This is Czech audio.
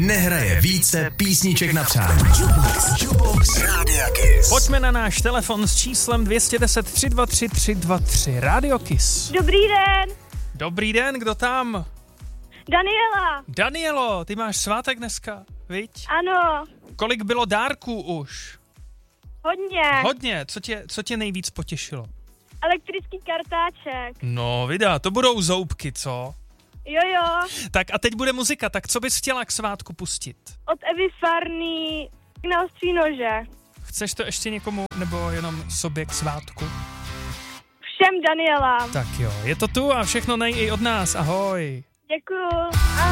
nehraje více písniček na přání. Jukebox Rádia Kiss. Pojďme na náš telefon s číslem 210 323 323. Rádio Kiss. Dobrý den, Dobrý den, kdo tam? Daniela. Danielo, ty máš svátek dneska, viď? Ano, Kolik bylo dárků už? hodně. Hodně, co tě nejvíc potěšilo? Elektrický kartáček. No, videa, to budou zoubky, co? Jo. Tak a teď bude muzika, tak co bys chtěla k svátku pustit? Od Evy Farný na ostří nože. Chceš to ještě někomu, nebo jenom sobě k svátku? Všem Danielám. Tak jo, je to tu a všechno nej i od nás, ahoj. Děkuju.